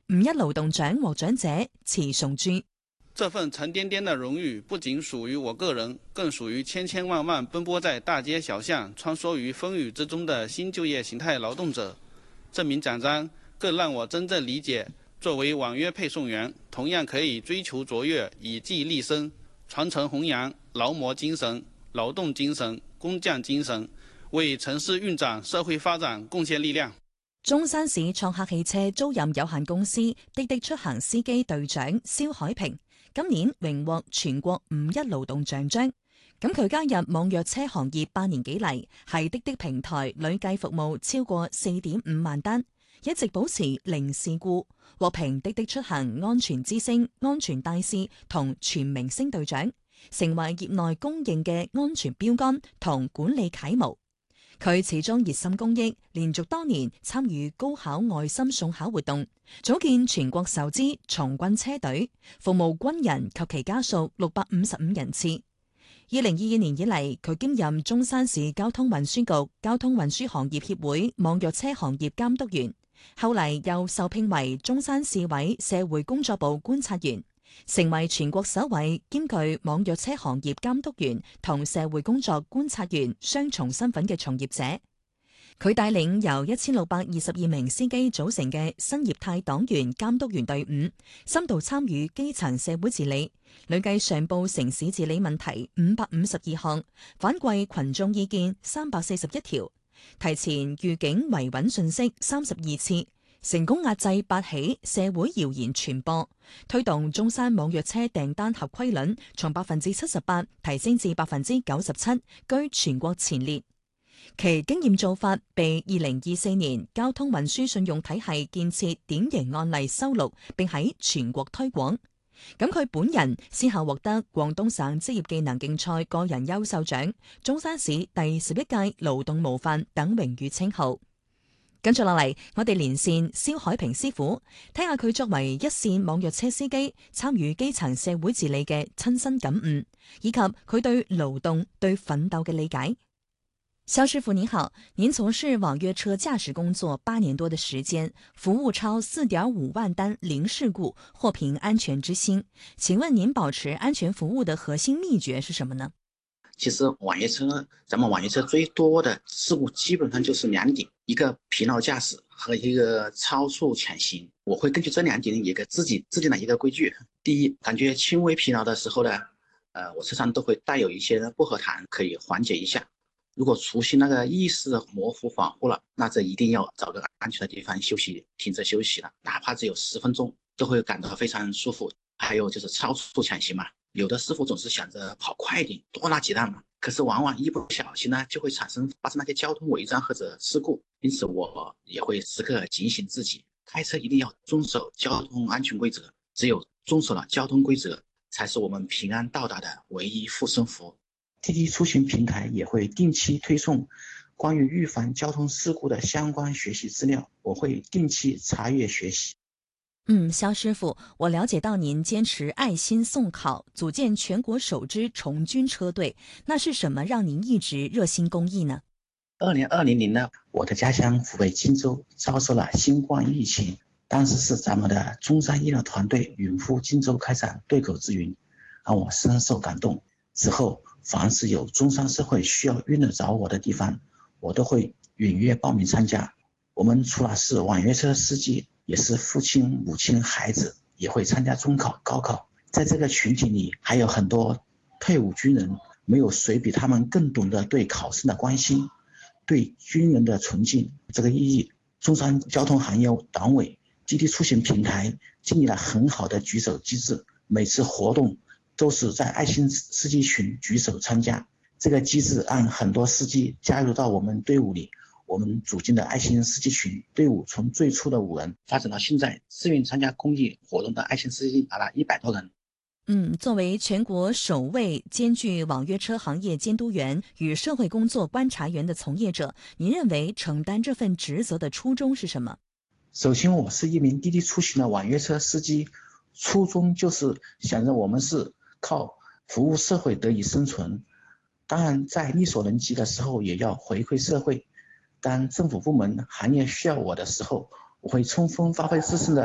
5·1勞動獎獲獎者池崇珠。 這份沉甸甸的榮譽不僅屬於我個人，更屬於千千萬萬奔波在大街小巷、穿梭於風雨之中的新就業形態勞動者。這名獎章更讓我真正理解，作為網約配送員，同樣可以追求卓越，以技立身，傳承弘揚勞模精神、勞動精神、工匠精神，為城市運展、社會發展貢獻力量。 中山市創客汽車租賃有限公司滴滴出行司機隊長蕭海平，今年榮獲全國5·1勞動獎章。咁佢加入網約車行業8年幾嚟，係滴滴平台累計服務超過4.5萬單，一直保持零事故，獲評滴滴出行安全之星、安全大使同全明星隊長，成為業內公認嘅安全標杆同管理楷模。佢始終熱心公益，連續多年參與高考愛心送考活動，組建全國首支從軍車隊，服務軍人及其家屬655人次。2022年以嚟，佢兼任中山市交通運輸局交通運輸行業協會網約車行業監督員，後嚟又受聘為中山市委社會工作部觀察員，成為全國首位兼具網約車行業監督員同社會工作觀察員雙重身份嘅從業者。佢帶領由1622名司機組成嘅新業態黨員監督員隊伍，深度參與基層社會治理，累計上報城市治理問題552項，反饋群眾意見341條，提前預警維穩信息32次，成功壓制8起社會謠言傳播，推動中山網約車訂單合規率從78%提升至97%，居全國前列。其經驗做法被2024年交通運輸信用體系建設典型案例收錄，並喺全國推廣。咁佢本人先後獲得廣東省職業技能競賽個人優秀獎、中山市第11屆勞動模範等榮譽稱號。跟住落嚟，我哋連線蕭海平師傅，睇下佢作為一線網約車司機，參與基層社會治理嘅親身感悟，以及佢對勞動、對奮鬥嘅理解。蕭師傅您好，您從事網約車駕駛工作8年多的時間，服務超4.5萬單零事故，獲評安全之星。請問您保持安全服務的核心秘訣是什麼呢？ 其實咱們網約車最多的事故基本上就是2點，一個疲勞駕駛和一個超速潛行。我會根據這2點也給自己制定了一個規矩。第一，感覺輕微疲勞的時候呢，我車上都會帶有一些薄荷糖，可以緩解一下。如果出現那個意識模糊恍惚了，那這一定要找個安全的地方休息，停車休息了，哪怕只有10分鐘，都會感到非常舒服。還有就是超速潛行嘛，有的師傅總是想着跑快一點，多拿幾單嘛，可是往往一不小心呢，就會發生那些交通違章或者事故。因此我也會時刻警醒自己，開車一定要遵守交通安全規則，只有遵守了交通規則，才是我們平安到達的唯一護身符。滴滴出行平台也會定期推送關於預防交通事故的相關學習資料，我會定期查閱學習。 蕭師傅，我了解到您堅持愛心送考，組建全國首支從軍車隊，那是什麼讓您一直熱心公益呢 ？2020年呢，我的家鄉湖北荊州遭受了新冠疫情，當時是咱們的中山醫療團隊遠赴荊州開展對口支援，讓我深受感動。之後凡是有中山社會需要用得着我的地方，我都會踴躍報名參加。我們除了是網約車司機，也是父親、母親、孩子，也會參加中考、高考。在這個群體裡，還有很多退伍軍人，沒有誰比他們更懂得對考生的關心，對軍人的崇敬。這個意義，中山交通行業黨委滴滴出行平台建立了很好的舉手機制，每次活動都是在愛心司機群舉手參加。這個機制讓很多司機加入到我們隊伍裡。我們組建的愛心司機群隊伍從最初的5人發展到現在自願參加公益活動的愛心司機達了100多人。 作為全國首位兼具網約車行業監督員與社會工作觀察員的從業者，您認為承擔這份職責的初衷是什麼？ 首先，我是一名滴滴出行的網約車司機，初衷就是想着我們是靠服務社會得以生存，當然在力所能及的時候也要回饋社會。當政府部門行業需要我的時候，我會充分發揮自身的